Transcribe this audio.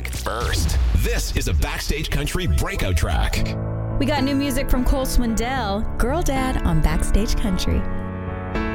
music first. This is a Backstage Country breakout track. We got new music from Cole Swindell, Girl Dad on Backstage Country.